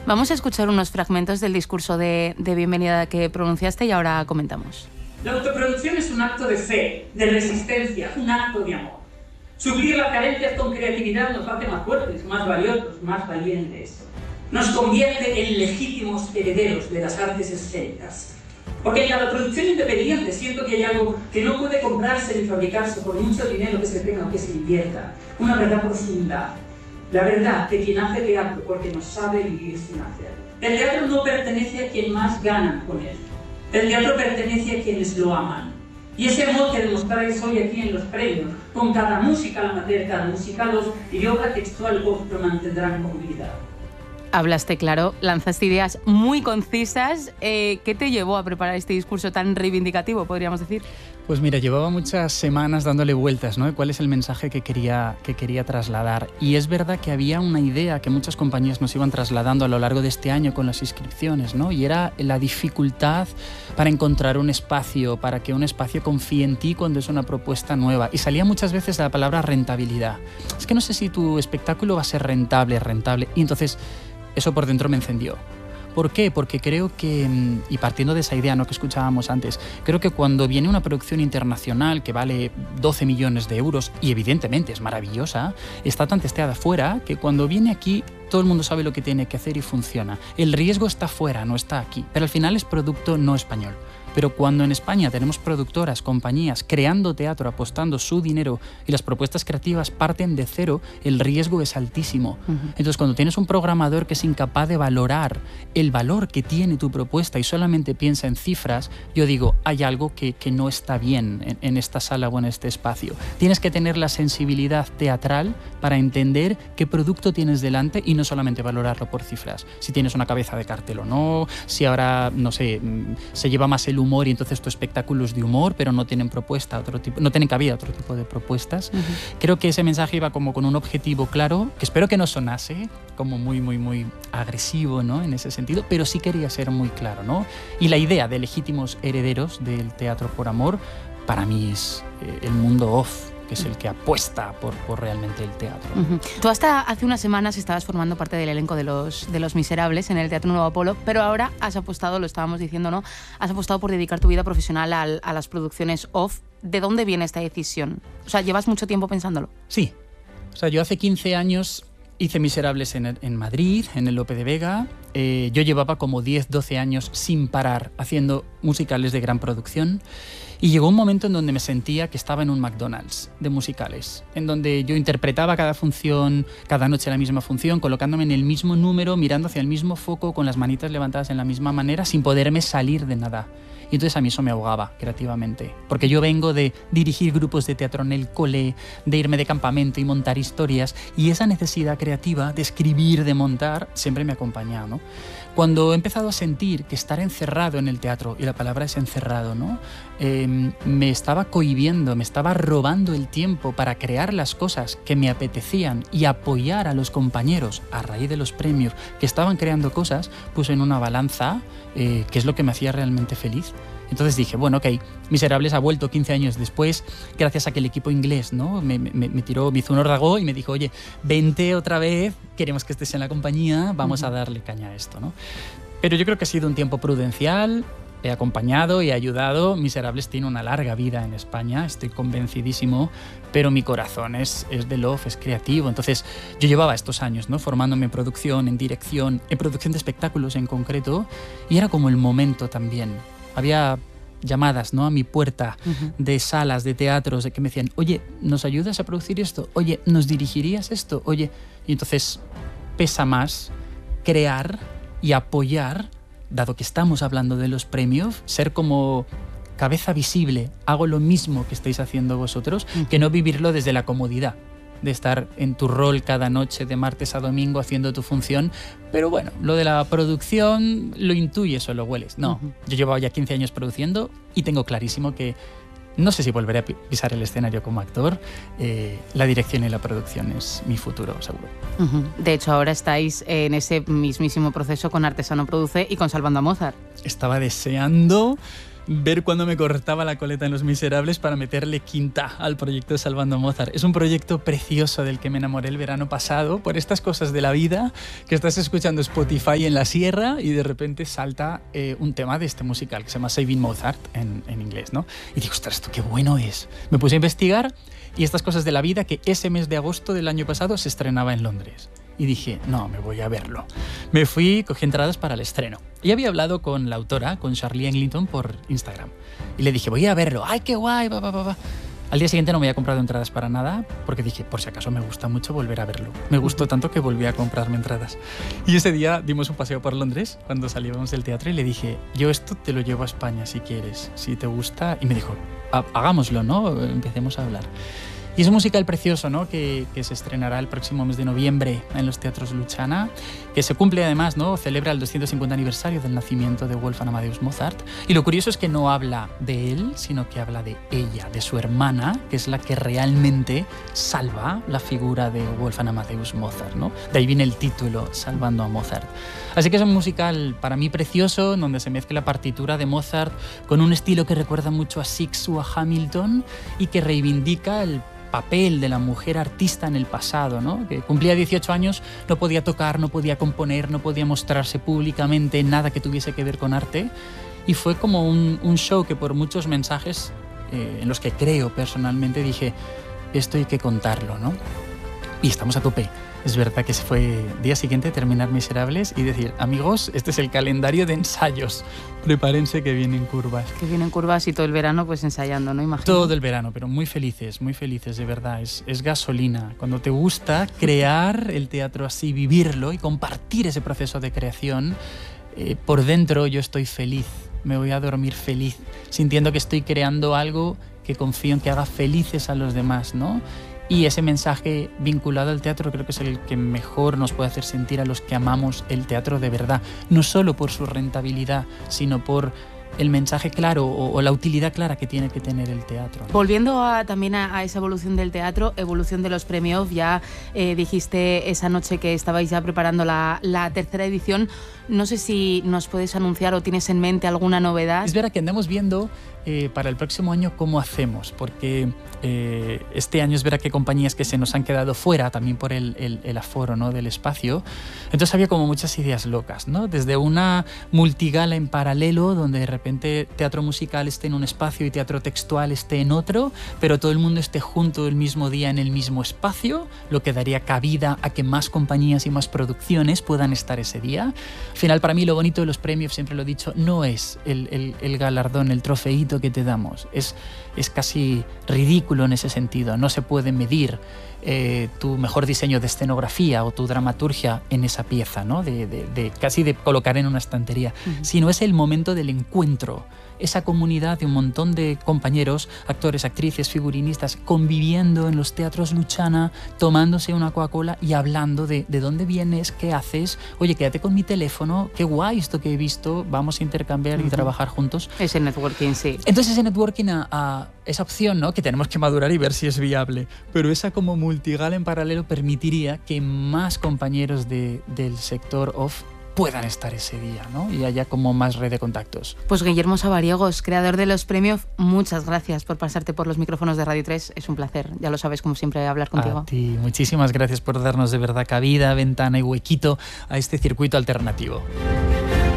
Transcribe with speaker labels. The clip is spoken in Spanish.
Speaker 1: Vamos a escuchar unos fragmentos del discurso de bienvenida que pronunciaste y ahora comentamos.
Speaker 2: La autoproducción es un acto de fe, de resistencia, un acto de amor. Suplir las carencias con creatividad nos hace más fuertes, más valiosos, más valientes. Nos convierte en legítimos herederos de las artes escénicas. Porque en la producción independiente siento que hay algo que no puede comprarse ni fabricarse por mucho dinero que se tenga o que se invierta. Una verdad profunda. La verdad de quien hace teatro porque no sabe vivir sin hacer. El teatro no pertenece a quien más gana con él. El teatro pertenece a quienes lo aman. Y ese amor que demostráis hoy aquí en los premios, con cada música amateur, cada musicalos y obra textual, lo mantendrán con vida.
Speaker 1: Hablaste claro, lanzaste ideas muy concisas. ¿Qué te llevó a preparar este discurso tan reivindicativo, podríamos decir?
Speaker 3: Pues mira, llevaba muchas semanas dándole vueltas, ¿no? ¿Cuál es el mensaje que quería trasladar? Y es verdad que había una idea que muchas compañías nos iban trasladando a lo largo de este año con las inscripciones, ¿no? Y era la dificultad para encontrar un espacio, para que un espacio confíe en ti cuando es una propuesta nueva. Y salía muchas veces la palabra rentabilidad. Es que no sé si tu espectáculo va a ser rentable. Y entonces eso por dentro me encendió. ¿Por qué? Porque creo que, y partiendo de esa idea, ¿no?, que escuchábamos antes, creo que cuando viene una producción internacional que vale 12 millones de euros, y evidentemente es maravillosa, está tan testeada fuera que cuando viene aquí todo el mundo sabe lo que tiene que hacer y funciona. El riesgo está fuera, no está aquí, pero al final es producto no español. Pero cuando en España tenemos productoras, compañías, creando teatro, apostando su dinero y las propuestas creativas parten de cero, el riesgo es altísimo. Entonces, cuando tienes un programador que es incapaz de valorar el valor que tiene tu propuesta y solamente piensa en cifras, yo digo, hay algo que no está bien en esta sala o en este espacio. Tienes que tener la sensibilidad teatral para entender qué producto tienes delante y no solamente valorarlo por cifras. Si tienes una cabeza de cartel o no, si ahora, no sé, se lleva más el humor y entonces tu espectáculo es de humor, pero no tienen propuesta, no tienen cabida otro tipo de propuestas. Creo que ese mensaje iba como con un objetivo claro, que espero que no sonase como muy agresivo, ¿no?, en ese sentido, pero sí quería ser muy claro, ¿no? Y la idea de legítimos herederos del teatro por amor, para mí es el mundo off, que es el que apuesta por realmente el teatro.
Speaker 1: Tú hasta hace unas semanas estabas formando parte del elenco de Los Miserables en el Teatro Nuevo Apolo, pero ahora has apostado, lo estábamos diciendo, ¿no?, has apostado por dedicar tu vida profesional a las producciones off. ¿De dónde viene esta decisión? O sea, ¿llevas mucho tiempo pensándolo?
Speaker 3: Sí. O sea, yo hace 15 años hice Miserables en Madrid, en el Lope de Vega. Yo llevaba como 10, 12 años sin parar haciendo musicales de gran producción. Y llegó un momento en donde me sentía que estaba en un McDonald's de musicales, en donde yo interpretaba cada función, cada noche la misma función, colocándome en el mismo número, mirando hacia el mismo foco, con las manitas levantadas en la misma manera, sin poderme salir de nada. Y entonces a mí eso me ahogaba creativamente, porque yo vengo de dirigir grupos de teatro en el cole, de irme de campamento y montar historias, y esa necesidad creativa de escribir, de montar, siempre me ha acompañado, ¿no? Cuando he empezado a sentir que estar encerrado en el teatro, y la palabra es encerrado, ¿no?, me estaba cohibiendo, me estaba robando el tiempo para crear las cosas que me apetecían y apoyar a los compañeros a raíz de los premios que estaban creando cosas, puse en una balanza qué es lo que me hacía realmente feliz. Entonces dije, bueno, ok, Miserables ha vuelto 15 años después, gracias a que el equipo inglés, ¿no?, me hizo un órdago y me dijo, oye, vente otra vez, queremos que estés en la compañía, vamos a darle caña a esto, ¿no? Pero yo creo que ha sido un tiempo prudencial, he acompañado y he ayudado. Miserables tiene una larga vida en España, estoy convencidísimo, pero mi corazón es de love, es creativo. Entonces yo llevaba estos años, ¿no?, formándome en producción, en dirección, en producción de espectáculos en concreto, y era como el momento también. Había llamadas, ¿no?, a mi puerta de salas, de teatros, de que me decían, oye, ¿nos ayudas a producir esto? Oye, ¿nos dirigirías esto? Oye, y entonces pesa más crear y apoyar, dado que estamos hablando de los premios, ser como cabeza visible, hago lo mismo que estáis haciendo vosotros, que no vivirlo desde la comodidad de estar en tu rol cada noche de martes a domingo haciendo tu función. Pero bueno, lo de la producción lo intuyes o lo hueles. No, yo llevo ya 15 años produciendo y tengo clarísimo que no sé si volveré a pisar el escenario como actor. La dirección y la producción es mi futuro, seguro.
Speaker 1: De hecho, ahora estáis en ese mismísimo proceso con Artesano Produce y con Salvando a Mozart.
Speaker 3: Estaba deseando ver cuando me cortaba la coleta en Los Miserables para meterle quinta al proyecto de Salvando a Mozart. Es un proyecto precioso del que me enamoré el verano pasado por estas cosas de la vida, que estás escuchando Spotify en la sierra y de repente salta un tema de este musical que se llama Saving Mozart en inglés, ¿no? Y digo, ostras, esto qué bueno es. Me puse a investigar y estas cosas de la vida, que ese mes de agosto del año pasado se estrenaba en Londres. Y dije, no, me voy a verlo. Me fui, cogí entradas para el estreno. Y había hablado con la autora, con Charlie Eglinton, por Instagram. Y le dije, voy a verlo. ¡Ay, qué guay! Al día siguiente no me había comprado entradas para nada, porque dije, por si acaso me gusta mucho volver a verlo. Me gustó tanto que volví a comprarme entradas. Y ese día dimos un paseo por Londres, cuando salíamos del teatro, y le dije, yo esto te lo llevo a España si quieres, si te gusta. Y me dijo, hagámoslo, ¿no? Empecemos a hablar. Y es un musical precioso, ¿no? que se estrenará el próximo mes de noviembre en los teatros Luchana, que se cumple además, ¿no? Celebra el 250 aniversario del nacimiento de Wolfgang Amadeus Mozart. Y lo curioso es que no habla de él, sino que habla de ella, de su hermana, que es la que realmente salva la figura de Wolfgang Amadeus Mozart, ¿no? De ahí viene el título, Salvando a Mozart. Así que es un musical para mí precioso, donde se mezcla la partitura de Mozart con un estilo que recuerda mucho a Six o a Hamilton y que reivindica el papel de la mujer artista en el pasado, ¿no? Que cumplía 18 años, no podía tocar, no podía componer, no podía mostrarse públicamente nada que tuviese que ver con arte, y fue como un show que por muchos mensajes en los que creo personalmente dije, esto hay que contarlo, ¿no? Y estamos a tope. Es verdad que se fue día siguiente terminar Miserables y decir, amigos, este es el calendario de ensayos. Prepárense que vienen curvas.
Speaker 1: Que vienen curvas y todo el verano pues ensayando, ¿no? Imagino.
Speaker 3: Todo el verano, pero muy felices, de verdad. Es gasolina. Cuando te gusta crear el teatro así, vivirlo y compartir ese proceso de creación, por dentro yo estoy feliz. Me voy a dormir feliz, sintiendo que estoy creando algo que confío en que haga felices a los demás, ¿no? Y ese mensaje vinculado al teatro creo que es el que mejor nos puede hacer sentir a los que amamos el teatro de verdad. No solo por su rentabilidad, sino por el mensaje claro o la utilidad clara que tiene que tener el teatro.
Speaker 1: Volviendo también a esa evolución del teatro, evolución de los premios, ya dijiste esa noche que estabais ya preparando la tercera edición. No sé si nos puedes anunciar o tienes en mente alguna novedad.
Speaker 3: Es verdad que andamos viendo para el próximo año cómo hacemos, porque este año es verdad que hay compañías que se nos han quedado fuera también por el aforo, ¿no? del espacio. Entonces había como muchas ideas locas, ¿no? Desde una multigala en paralelo, donde de repente teatro musical esté en un espacio y teatro textual esté en otro, pero todo el mundo esté junto el mismo día en el mismo espacio, lo que daría cabida a que más compañías y más producciones puedan estar ese día. Al final, para mí, lo bonito de los premios, siempre lo he dicho, no es el galardón, el trofeíto que te damos. Es casi ridículo en ese sentido. No se puede medir tu mejor diseño de escenografía o tu dramaturgia en esa pieza, ¿no? Casi de colocar en una estantería, sino es el momento del encuentro. Esa comunidad de un montón de compañeros, actores, actrices, figurinistas, conviviendo en los teatros Luchana, tomándose una Coca-Cola y hablando de dónde vienes, qué haces, oye, quédate con mi teléfono, qué guay esto que he visto, vamos a intercambiar y trabajar juntos.
Speaker 1: Ese networking, sí.
Speaker 3: Entonces ese networking, a esa opción, ¿no? que tenemos que madurar y ver si es viable, pero esa como multigala en paralelo permitiría que más compañeros del sector off puedan estar ese día, ¿no? Y haya como más red de contactos.
Speaker 1: Pues Guillermo Sabariegos, creador de los premios, muchas gracias por pasarte por los micrófonos de Radio 3. Es un placer, ya lo sabes, como siempre, hablar contigo.
Speaker 3: A ti, muchísimas gracias por darnos de verdad cabida, ventana y huequito a este circuito alternativo.